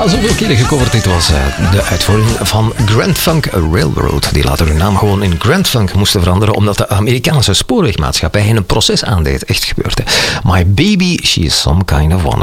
Zoveel keren gecoverd. Dit was de uitvoering van Grand Funk Railroad. Die later hun naam gewoon in Grand Funk moesten veranderen omdat de Amerikaanse spoorwegmaatschappij hen een proces aandeed. Echt gebeurd, hè. My baby, she is some kind of one.